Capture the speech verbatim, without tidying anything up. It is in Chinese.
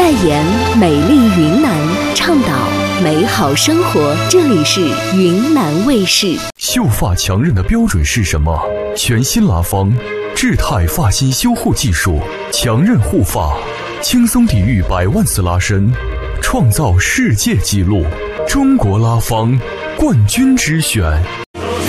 代言美丽云南，倡导美好生活。这里是云南卫视。 秀发强韧的标准是什么？全新拉芳智泰发型修护技术，强韧护发，轻松抵御百万次拉伸，创造世界纪录。中国拉芳冠军之选。